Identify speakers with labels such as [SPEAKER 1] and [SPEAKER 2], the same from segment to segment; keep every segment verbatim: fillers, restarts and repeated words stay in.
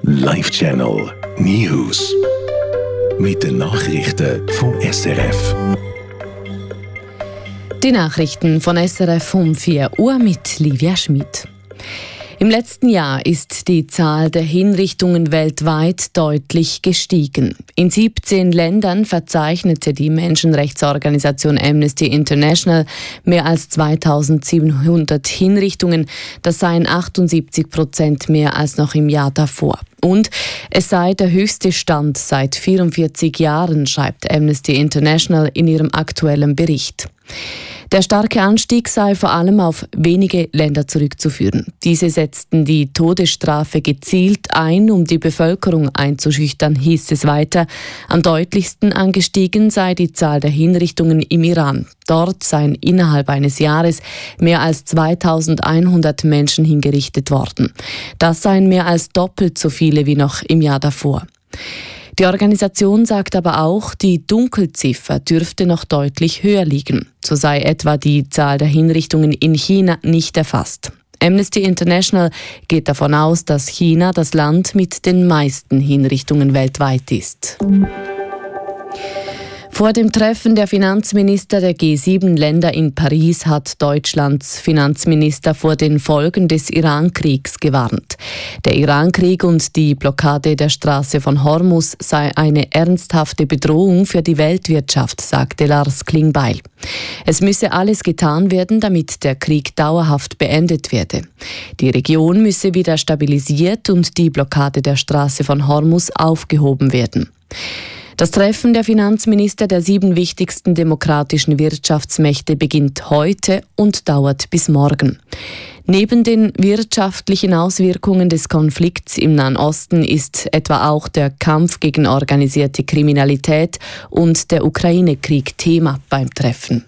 [SPEAKER 1] Live Channel News. Mit den Nachrichten vom S R F.
[SPEAKER 2] Die Nachrichten von S R F um vier Uhr mit Livia Schmid. Im letzten Jahr ist die Zahl der Hinrichtungen weltweit deutlich gestiegen. In siebzehn Ländern verzeichnete die Menschenrechtsorganisation Amnesty International mehr als zweitausendsiebenhundert Hinrichtungen. Das seien achtundsiebzig Prozent mehr als noch im Jahr davor. Und es sei der höchste Stand seit vierundvierzig Jahren, schreibt Amnesty International in ihrem aktuellen Bericht. Der starke Anstieg sei vor allem auf wenige Länder zurückzuführen. Diese setzten die Todesstrafe gezielt ein, um die Bevölkerung einzuschüchtern, hieß es weiter. Am deutlichsten angestiegen sei die Zahl der Hinrichtungen im Iran. Dort seien innerhalb eines Jahres mehr als zweitausendeinhundert Menschen hingerichtet worden. Das seien mehr als doppelt so viele wie noch im Jahr davor. Die Organisation sagt aber auch, die Dunkelziffer dürfte noch deutlich höher liegen. So sei etwa die Zahl der Hinrichtungen in China nicht erfasst. Amnesty International geht davon aus, dass China das Land mit den meisten Hinrichtungen weltweit ist. Vor dem Treffen der Finanzminister der G sieben Länder in Paris hat Deutschlands Finanzminister vor den Folgen des Iran-Kriegs gewarnt. Der Iran-Krieg und die Blockade der Straße von Hormuz sei eine ernsthafte Bedrohung für die Weltwirtschaft, sagte Lars Klingbeil. Es müsse alles getan werden, damit der Krieg dauerhaft beendet werde. Die Region müsse wieder stabilisiert und die Blockade der Straße von Hormuz aufgehoben werden. Das Treffen der Finanzminister der sieben wichtigsten demokratischen Wirtschaftsmächte beginnt heute und dauert bis morgen. Neben den wirtschaftlichen Auswirkungen des Konflikts im Nahen Osten ist etwa auch der Kampf gegen organisierte Kriminalität und der Ukraine-Krieg Thema beim Treffen.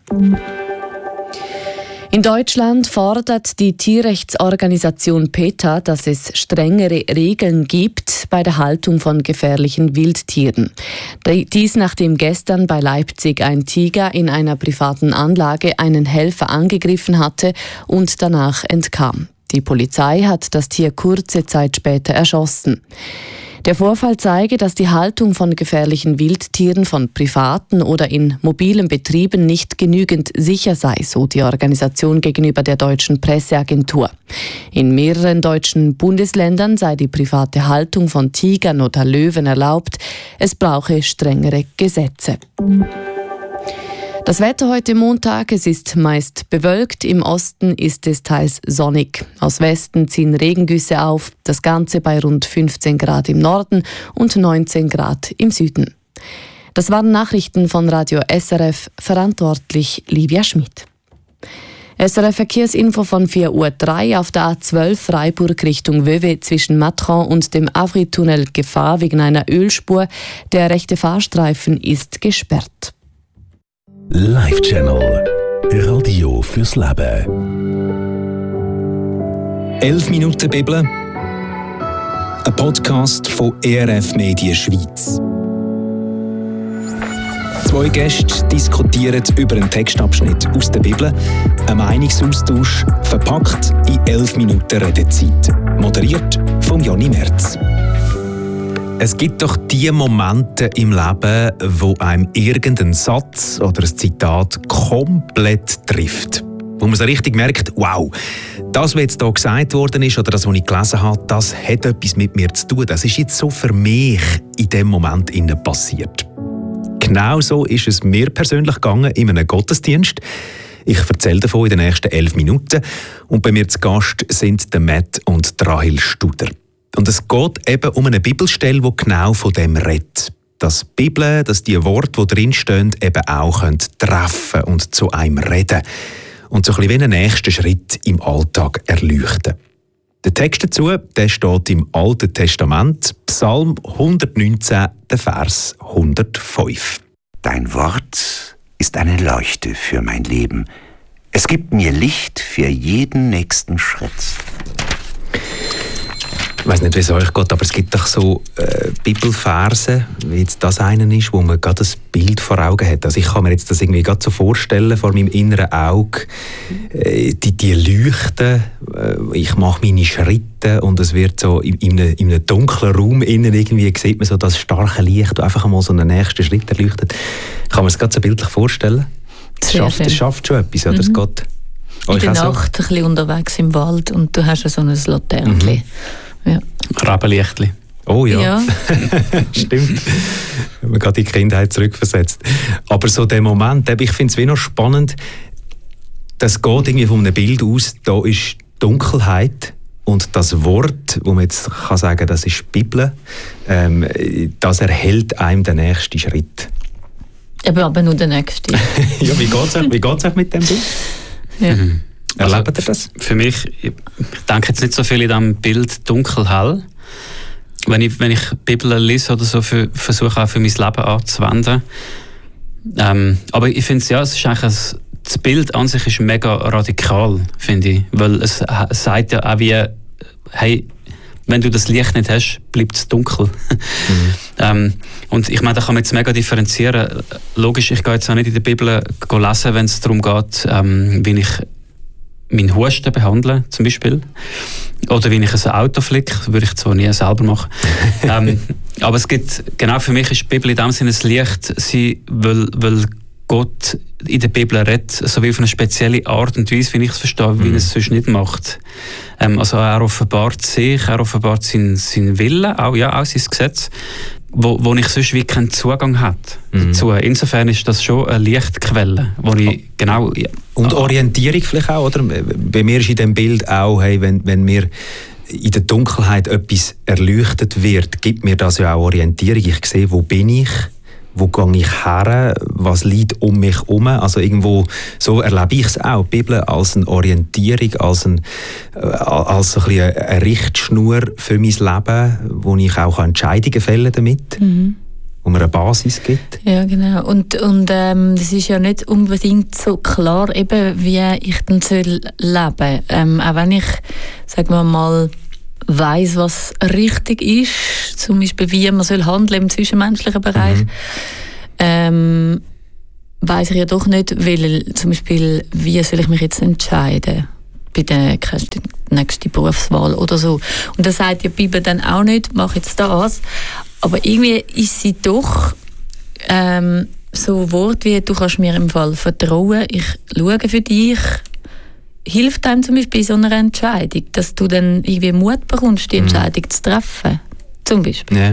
[SPEAKER 2] In Deutschland fordert die Tierrechtsorganisation PETA, dass es strengere Regeln gibt bei der Haltung von gefährlichen Wildtieren. Dies nachdem gestern bei Leipzig ein Tiger in einer privaten Anlage einen Helfer angegriffen hatte und danach entkam. Die Polizei hat das Tier kurze Zeit später erschossen. Der Vorfall zeige, dass die Haltung von gefährlichen Wildtieren von privaten oder in mobilen Betrieben nicht genügend sicher sei, so die Organisation gegenüber der deutschen Presseagentur. In mehreren deutschen Bundesländern sei die private Haltung von Tigern oder Löwen erlaubt. Es brauche strengere Gesetze. Das Wetter heute Montag, es ist meist bewölkt, im Osten ist es teils sonnig. Aus Westen ziehen Regengüsse auf, das Ganze bei rund fünfzehn Grad im Norden und neunzehn Grad im Süden. Das waren Nachrichten von Radio S R F, verantwortlich Livia Schmid. S R F-Verkehrsinfo von vier Uhr drei auf der A zwölf Freiburg Richtung Vevey zwischen Matran und dem Avri-Tunnel Gefahr wegen einer Ölspur. Der rechte Fahrstreifen ist gesperrt.
[SPEAKER 1] Live Channel Radio fürs Leben.
[SPEAKER 3] Elf Minuten Bibel. Ein Podcast von E R F Medien Schweiz. Zwei Gäste diskutieren über einen Textabschnitt aus der Bibel. Ein Meinungsaustausch verpackt in elf Minuten Redezeit. Moderiert von Jonny Merz.
[SPEAKER 4] Es gibt doch die Momente im Leben, wo einem irgendein Satz oder ein Zitat komplett trifft. Wo man so richtig merkt, wow, das, was jetzt hier gesagt worden ist oder das, was ich gelesen habe, das hat etwas mit mir zu tun. Das ist jetzt so für mich in dem Moment innen passiert. Genau so ist es mir persönlich gegangen in einem Gottesdienst. Ich erzähle davon in den nächsten elf Minuten. Und bei mir zu Gast sind der Matt und Rahel Studer. Und es geht eben um eine Bibelstelle, die genau von dem redet. Dass die Bibel, dass die Worte, die drinstehen, eben auch treffen und zu einem reden. Und so ein bisschen wie einen nächsten Schritt im Alltag erleuchten. Der Text dazu, der steht im Alten Testament, Psalm hundertneunzehn, der Vers hundertfünf.
[SPEAKER 5] Dein Wort ist eine Leuchte für mein Leben. Es gibt mir Licht für jeden nächsten Schritt.
[SPEAKER 4] Ich weiss nicht, wie es euch geht, aber es gibt doch so äh, Bibelverse, wie jetzt das einer ist, wo man gerade ein Bild vor Augen hat. Also ich kann mir jetzt das irgendwie gerade so vorstellen, vor meinem inneren Auge, äh, die, die leuchten, äh, ich mache meine Schritte und es wird so in, in, einem, in einem dunklen Raum innen irgendwie, sieht man so das starke Licht, das einfach einmal so einen nächsten Schritt erleuchtet. Kann man es gerade so bildlich vorstellen? Das schafft, das schafft schon etwas, oder?
[SPEAKER 6] Mhm.
[SPEAKER 4] Es geht
[SPEAKER 6] in der Nacht
[SPEAKER 4] so?
[SPEAKER 6] ein bisschen unterwegs im Wald und du hast so ein Laternchen. Mhm. Ja.
[SPEAKER 4] Rabenlichtli. Oh ja,
[SPEAKER 6] ja.
[SPEAKER 4] Stimmt. Wenn man gerade in die Kindheit zurückversetzt. Aber so der Moment, ich finde es wie noch spannend, das geht irgendwie von einem Bild aus, da ist Dunkelheit und das Wort, wo man jetzt kann sagen, das ist die Bibel, ähm, das erhält einem den nächsten Schritt.
[SPEAKER 6] Aber, aber nur der nächste.
[SPEAKER 4] Ja, wie geht es euch, wie geht's euch mit dem Bild?
[SPEAKER 6] Ja.
[SPEAKER 4] Mhm.
[SPEAKER 7] Also,
[SPEAKER 4] Erlebt ihr das?
[SPEAKER 7] Für mich, ich denke jetzt nicht so viel in diesem Bild dunkel-hell. Wenn ich, wenn ich die Bibel lese oder so, für, versuche auch für mein Leben anzuwenden. Ähm, aber ich finde, ja, es ist eigentlich ein, das Bild an sich ist mega radikal, finde ich. Weil es, es sagt ja auch wie, hey, wenn du das Licht nicht hast, bleibt es dunkel. Mhm. ähm, und ich meine, da kann man jetzt mega differenzieren. Logisch, ich gehe jetzt auch nicht in der Bibel lesen, wenn es darum geht, ähm, wie ich meinen Husten behandle, zum Beispiel. Oder wie ich ein Auto flicke, würde ich zwar nie selber machen. ähm, aber es gibt, genau für mich ist die Bibel in dem Sinne ein Licht, sie, weil, weil Gott in der Bibel redet, so wie auf eine spezielle Art und Weise, wie ich es verstehe, wie mhm. er es sonst nicht macht. Ähm, also er offenbart sich, er offenbart seinen, seinen Willen, auch, ja, auch sein Gesetz, wo, wo ich sonst wie keinen Zugang habe mhm. dazu. Insofern ist das schon eine Lichtquelle, wo ich genau... Ja,
[SPEAKER 4] und Orientierung vielleicht auch, oder? Bei mir ist in dem Bild auch, hey, wenn, wenn mir in der Dunkelheit etwas erleuchtet wird, gibt mir das ja auch Orientierung. Ich sehe, wo bin ich, wo gehe ich her, was liegt um mich herum. Also irgendwo, so erlebe ich es auch, die Bibel als eine Orientierung, als, ein, als ein bisschen eine Richtschnur für mein Leben, wo ich auch Entscheidungen fällen damit. Mhm. Wo mir eine Basis gibt.
[SPEAKER 6] Ja, genau. Und, und ähm, das ist ja nicht unbedingt so klar, eben, wie ich dann soll leben. Ähm, auch wenn ich, sagen wir mal, weiss, was richtig ist, zum Beispiel wie man soll handeln im zwischenmenschlichen Bereich, mhm. ähm, weiss ich ja doch nicht, weil, zum Beispiel, wie soll ich mich jetzt entscheiden bei der nächsten Berufswahl oder so. Und da sagt die Bibel dann auch nicht, mach jetzt das. Aber irgendwie ist sie doch ähm, so Wort wie, du kannst mir im Fall vertrauen, ich schaue für dich, hilft einem zum Beispiel bei so einer Entscheidung, dass du dann irgendwie Mut bekommst, die Entscheidung mhm. zu treffen, zum Beispiel.
[SPEAKER 4] Ja.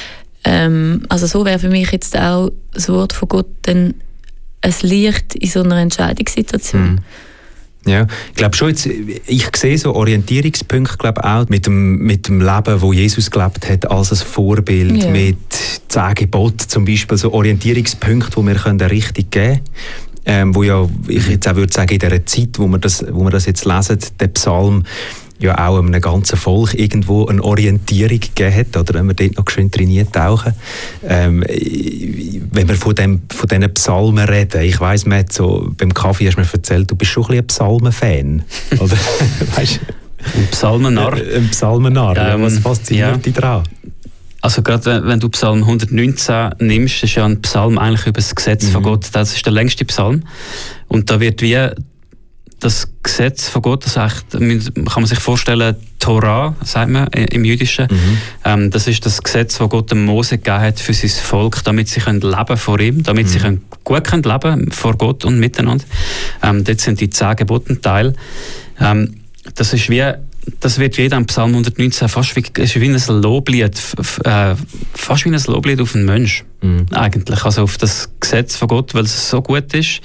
[SPEAKER 6] Ähm, also so wäre für mich jetzt auch das Wort von Gott dann ein Licht in so einer Entscheidungssituation. Mhm.
[SPEAKER 4] Ja, ich glaube schon, jetzt, ich sehe so Orientierungspunkte, glaube auch mit dem, mit dem Leben, wo Jesus gelebt hat, als ein Vorbild, ja. mit zehn Geboten zum Beispiel, so Orientierungspunkte, wo wir eine Richtung geben können. Ähm, wo ja, ich jetzt auch würde sagen, in dieser Zeit, wo wir das, wo wir das jetzt lesen, der Psalm ja auch einem ganzen Volk irgendwo eine Orientierung gegeben hat, oder wenn wir dort noch schön trainiert tauchen. Ähm, wenn wir von, dem, von diesen Psalmen reden, ich weiss, man hat so, beim Kaffee hast du mir erzählt, du bist schon ein bisschen ein Psalmen-Fan, oder? Weißt,
[SPEAKER 7] ein Psalmennarr.
[SPEAKER 4] Ein Psalmennarr, ähm, was fasziniert
[SPEAKER 7] ja.
[SPEAKER 4] dich daran?
[SPEAKER 7] Also gerade wenn du Psalm hundertneunzehn nimmst, ist ja ein Psalm eigentlich über das Gesetz mhm. von Gott. Das ist der längste Psalm. Und da wird wie das Gesetz von Gott, das echt, kann man sich vorstellen, Torah, sagt man im Jüdischen. Mhm. Ähm, das ist das Gesetz, das Gott dem Mose gegeben hat für sein Volk, damit sie können leben vor ihm, damit mhm. sie können gut können leben vor Gott und miteinander. Ähm, dort sind die zehn Gebote Teil. Ähm, das ist wie Das wird jeder im Psalm hundertneunzehn fast wie, ist wie ein Loblied, f, äh, fast wie ein Loblied auf einen Mensch, mhm. eigentlich, also auf das Gesetz von Gott, weil es so gut ist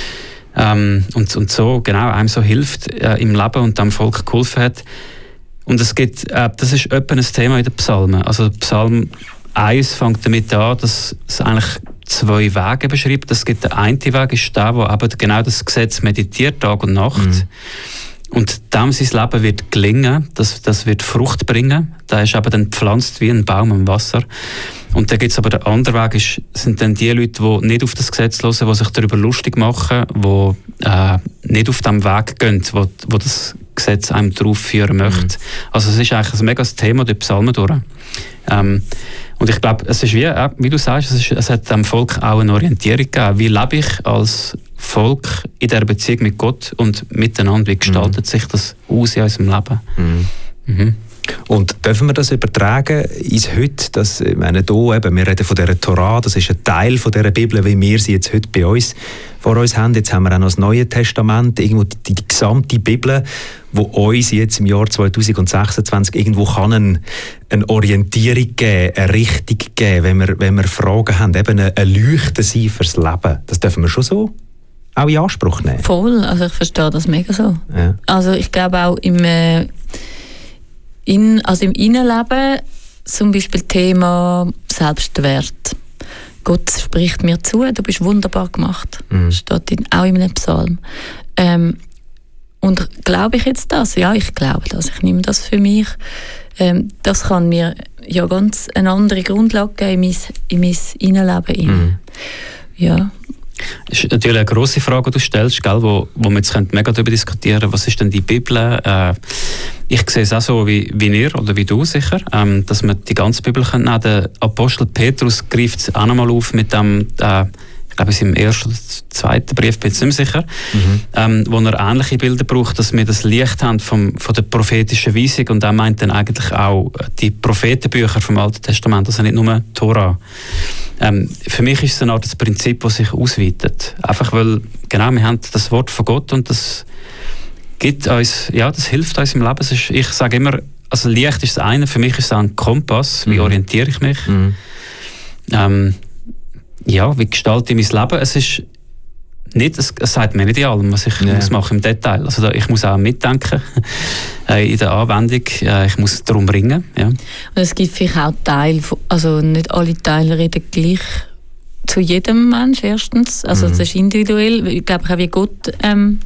[SPEAKER 7] ähm, und, und so genau einem so hilft äh, im Leben und dem Volk geholfen hat. Und es gibt, äh, das ist etwa ein Thema in den Psalmen. Also Psalm eins fängt damit an, dass es eigentlich zwei Wege beschreibt. Es gibt der eine Weg, ist der, wo eben genau das Gesetz meditiert, Tag und Nacht. Mhm. Und dem sein Leben wird gelingen, das, das wird Frucht bringen. Der ist eben dann gepflanzt wie ein Baum im Wasser. Und dann gibt es aber der andere Weg, ist, sind dann die Leute, die nicht auf das Gesetz hören, die sich darüber lustig machen, die äh, nicht auf dem Weg gehen, wo, wo das Gesetz einem darauf führen möchte. Mhm. Also es ist eigentlich ein mega Thema durch die Psalmen durch. Ähm, und ich glaube, es ist wie, wie du sagst, es, ist, es hat dem Volk auch eine Orientierung gegeben. Wie lebe ich als Volk in dieser Beziehung mit Gott und miteinander? Wie gestaltet mhm. sich das aus in unserem Leben? Mhm. Mhm.
[SPEAKER 4] Und dürfen wir das übertragen ins Heute? Dass, ich meine, hier eben, wir reden von dieser Torah, das ist ein Teil von dieser Bibel, wie wir sie jetzt heute bei uns vor uns haben. Jetzt haben wir auch noch das Neue Testament, irgendwo die, die gesamte Bibel, wo uns jetzt im Jahr zwanzig sechsundzwanzig irgendwo kann eine, eine Orientierung geben, eine Richtung geben, wenn wir, wenn wir Fragen haben, eben eine, eine Leuchte sein fürs Leben. Das dürfen wir schon so auch in Anspruch nehmen.
[SPEAKER 6] Voll, also ich verstehe das mega so.
[SPEAKER 4] Ja.
[SPEAKER 6] Also ich glaube auch im äh, In, also im Innenleben zum Beispiel Thema Selbstwert. Gott spricht mir zu, du bist wunderbar gemacht. Mhm. Steht in, auch in einem Psalm. Ähm, und glaube ich jetzt das? Ja, ich glaube das. Ich nehme das für mich. Ähm, das kann mir ja ganz eine andere Grundlage geben in mein, in mein Innenleben. Mhm. Ja.
[SPEAKER 7] Das ist natürlich eine grosse Frage, die du stellst, gell, wo, wo wir jetzt mega darüber diskutieren können. Was ist denn die Bibel? Äh, ich sehe es auch so wie, wie ihr oder wie du sicher, ähm, dass wir die ganze Bibel können nehmen. Der Apostel Petrus greift es auch nochmal auf mit dem, äh, ich glaube, es ist im ersten oder zweiten Brief, bin ich nicht mehr sicher, mhm. ähm, wo er ähnliche Bilder braucht, dass wir das Licht haben vom, von der prophetischen Weisung, und er meint dann eigentlich auch die Prophetenbücher vom Alten Testament, also nicht nur Tora. Ähm, für mich ist es eine Art Prinzip, das sich ausweitet. Einfach weil, genau, wir haben das Wort von Gott und das gibt uns, ja, das hilft uns im Leben. Es ist, ich sage immer, also Licht ist das eine, für mich ist es auch ein Kompass, wie mhm. orientiere ich mich? Mhm. Ähm, ja, wie gestalte ich mein Leben? Es ist nicht, es, es sagt mir nicht in allem, was ich ja. muss machen im Detail. Also da, ich muss auch mitdenken äh, in der Anwendung. Äh, ich muss darum ringen. Ja.
[SPEAKER 6] Und es gibt vielleicht auch Teile, also nicht alle Teile reden gleich zu jedem Mensch erstens. Also mhm. das ist individuell. Ich glaube auch, wie Gott ähm,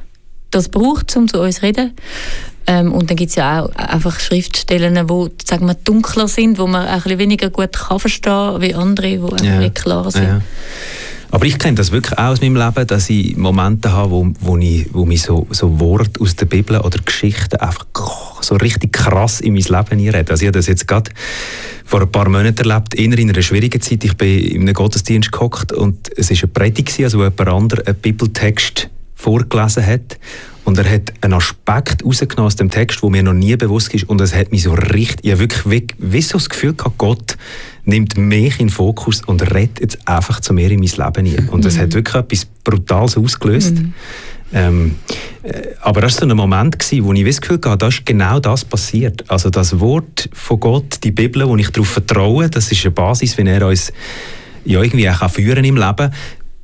[SPEAKER 6] das braucht, um zu uns zu reden. Ähm, und dann gibt es ja auch einfach Schriftstellen, die, sagen wir, dunkler sind, wo man auch ein bisschen weniger gut kann verstehen wie andere, die
[SPEAKER 4] ja.
[SPEAKER 6] einfach klar sind.
[SPEAKER 4] Ja. Aber ich kenne das wirklich auch aus meinem Leben, dass ich Momente habe, wo, wo, ich, wo mich so, so Worte aus der Bibel oder Geschichten einfach so richtig krass in mein Leben hineinreden. Also ich habe das jetzt gerade vor ein paar Monaten erlebt, eher in einer schwierigen Zeit. Ich bin in einem Gottesdienst gehockt und es war eine Predigt, also wo jemand anderes einen Bibeltext vorgelesen hat. Und er hat einen Aspekt rausgenommen aus dem Text, der mir noch nie bewusst ist. Und es hat mich so richtig, ich habe wirklich wie, wie so das Gefühl gehabt, Gott nimmt mich in den Fokus und redet jetzt einfach zu mir in mein Leben hinein. Und das mhm. hat wirklich etwas Brutales ausgelöst. Mhm. Ähm, äh, aber das war so ein Moment, gewesen, wo ich das Gefühl hatte, da ist genau das passiert. Also das Wort von Gott, die Bibel, wo ich darauf vertraue, das ist eine Basis, wenn er uns ja, irgendwie auch führen im Leben.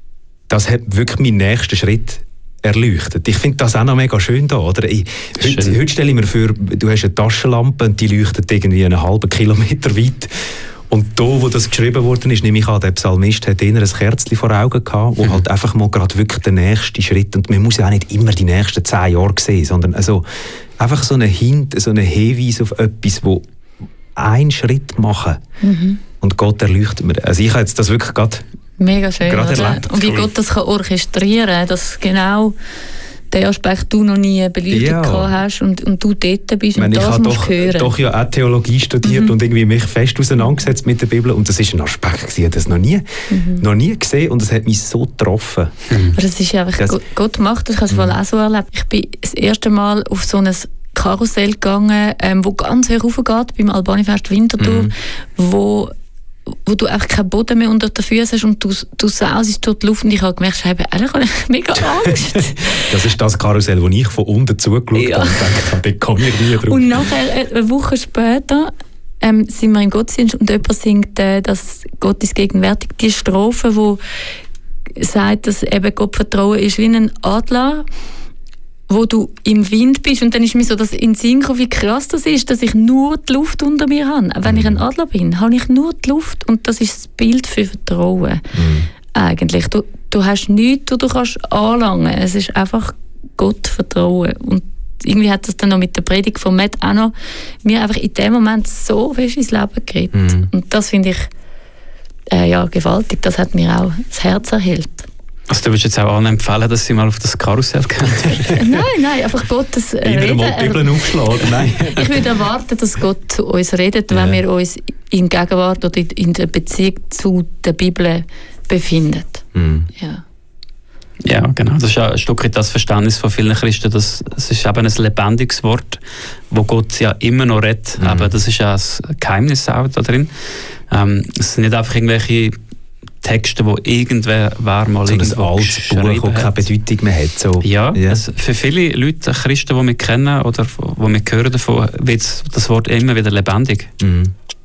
[SPEAKER 4] Das hat wirklich meinen nächsten Schritt erleuchtet. Ich finde das auch noch mega schön da, oder? Ich, heute, schön. heute stelle ich mir vor, du hast eine Taschenlampe und die leuchtet irgendwie einen halben Kilometer weit. Und da, wo das geschrieben worden ist, nehme ich an, der Psalmist hat eher ein Kerzchen vor Augen gehabt, wo mhm. halt einfach mal gerade wirklich der nächste Schritt, und man muss ja auch nicht immer die nächsten zehn Jahre sehen, sondern also einfach so einen Hint, so einen Hinweis auf etwas, wo einen Schritt machen mhm. und Gott erleuchtet mir. Also ich habe jetzt das wirklich gerade
[SPEAKER 6] Mega schön,
[SPEAKER 4] erlebt.
[SPEAKER 6] Und wie Gott das kann orchestrieren kann, dass genau den Aspekt du noch nie beleuchtet ja. hast und, und du dort bist und
[SPEAKER 4] meine,
[SPEAKER 6] das
[SPEAKER 4] ich
[SPEAKER 6] musst
[SPEAKER 4] doch, hören. Ich habe doch ja auch Theologie studiert mhm. und irgendwie mich fest auseinandergesetzt mit der Bibel, und das ist ein Aspekt, ich habe das noch nie, mhm. noch nie gesehen und es hat mich so getroffen.
[SPEAKER 6] Mhm. Aber das ist einfach, das, Gott macht das, ich habe es mhm. auch so erlebt. Ich bin das erste Mal auf so ein Karussell gegangen, ähm, wo ganz hoch raufgeht, beim Albanifest Winterthur, mhm. wo wo du einfach keinen Boden mehr unter den Füßen hast und du, du sausest durch die Luft, und ich habe gemerkt, ich habe eigentlich mega Angst.
[SPEAKER 4] Das ist das Karussell, das ich von unten zugeschaut ja. habe und gedacht habe, da komme ich nie drauf.
[SPEAKER 6] Und nachher, eine Woche später, ähm, sind wir im Gottesdienst und jemand singt, äh, dass Gott ist gegenwärtig, die Strophe, die sagt, dass eben Gott Vertrauen ist wie ein Adler, wo du im Wind bist, und dann ist mir so das in den Sinn gekommen, wie krass das ist, dass ich nur die Luft unter mir habe. Wenn mhm. ich ein Adler bin, habe ich nur die Luft, und das ist das Bild für Vertrauen. Mhm. Eigentlich. Du, du hast nichts, was du kannst anlangen. Es ist einfach Gott vertrauen. Und irgendwie hat das dann noch mit der Predigt von Matt auch noch mir einfach in dem Moment so fest ins Leben gerät. Mhm. Und das finde ich äh, ja, gewaltig. Das hat mir auch das Herz erhellt.
[SPEAKER 7] Also du würdest jetzt auch allen empfehlen, dass sie mal auf das Karussell gehen?
[SPEAKER 6] Nein, nein, einfach Gottes Reden.
[SPEAKER 4] Immer mal die Bibel aufschlagen, nein.
[SPEAKER 6] Ich würde erwarten, dass Gott zu uns redet, wenn
[SPEAKER 4] Ja.
[SPEAKER 6] wir uns in Gegenwart oder in der Beziehung zu der Bibel befinden.
[SPEAKER 4] Mhm.
[SPEAKER 6] Ja.
[SPEAKER 7] Ja, genau. Das ist ja ein Stück weit das Verständnis von vielen Christen, dass es ist eben ein lebendiges Wort, wo Gott ja immer noch redet.
[SPEAKER 4] Mhm.
[SPEAKER 7] Aber das ist ja ein Geheimnis auch da drin. Ähm, es sind nicht einfach irgendwelche Texte, die irgendwer war mal
[SPEAKER 4] So ein
[SPEAKER 7] irgendwo
[SPEAKER 4] altes Buch,
[SPEAKER 7] geschrieben
[SPEAKER 4] das keine
[SPEAKER 7] hat.
[SPEAKER 4] Bedeutung mehr hat. So.
[SPEAKER 7] Ja,
[SPEAKER 4] Ja.
[SPEAKER 7] Es, für viele Leute, Christen, die wir kennen oder die wir hören davon, wird das Wort immer wieder lebendig.
[SPEAKER 4] Mhm.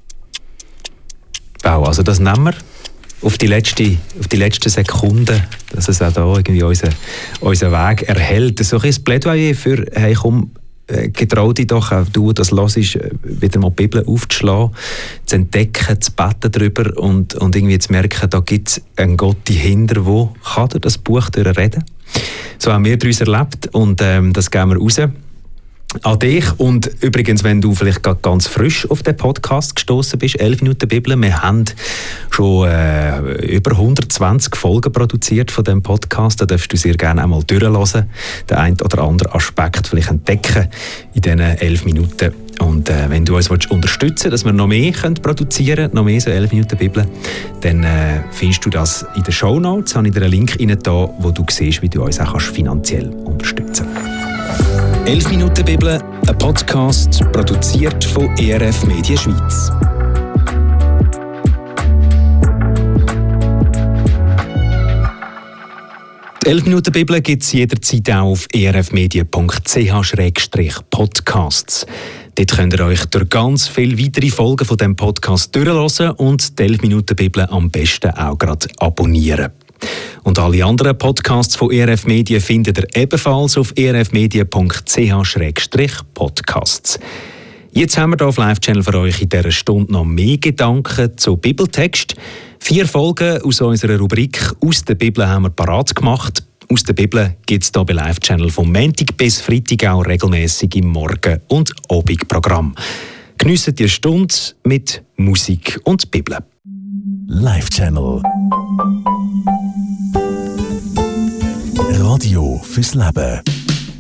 [SPEAKER 4] Wow, also das nehmen wir auf die letzte, auf die letzte Sekunde, dass es auch da irgendwie unseren, unseren Weg erhält. So ein bisschen Plädoyer für, hey komm, äh, getrau dich doch, auch du das hörst, wieder mal die Bibel aufzuschlagen, zu entdecken, zu beten darüber und, und irgendwie zu merken, da gibt es einen Gott dahinter, wo kann dir das Buch durchreden. So haben wir uns erlebt und ähm, das geben wir raus an dich. Und übrigens, wenn du vielleicht gerade ganz frisch auf den Podcast gestoßen bist, elf Minuten Bibel, wir haben schon äh, über hundertzwanzig Folgen produziert von diesem Podcast. Da darfst du sehr gerne einmal durchhören, den einen oder anderen Aspekt vielleicht entdecken in diesen elf Minuten. Und äh, wenn du uns willst unterstützen willst, dass wir noch mehr können produzieren können, noch mehr so elf Minuten Bibel, dann äh, findest du das in den Shownotes. Da habe ich dir einen Link rein da, wo du siehst, wie du uns auch finanziell unterstützen kannst.
[SPEAKER 3] elf Minuten Bibel, ein Podcast, produziert von E R F Media Schweiz.
[SPEAKER 4] Die elf Minuten Bibel gibt es jederzeit auch auf e r f media punkt c h slash podcasts. Dort könnt ihr euch durch ganz viele weitere Folgen von diesem Podcast durchhören und die elf Minuten Bibel am besten auch gerade abonnieren. Und alle anderen Podcasts von E R F Media findet ihr ebenfalls auf e r f media punkt c h slash podcasts. Jetzt haben wir hier auf Live-Channel für euch in dieser Stunde noch mehr Gedanken zu Bibeltext. Vier Folgen aus unserer Rubrik «Aus der Bibel» haben wir parat gemacht. «Aus der Bibel» gibt es hier bei Live-Channel vom Montag bis Freitag auch regelmäßig im Morgen- und Abendprogramm. Geniessen die Stunde mit Musik und Bibel.
[SPEAKER 1] Live-Channel. Radio fürs Leben.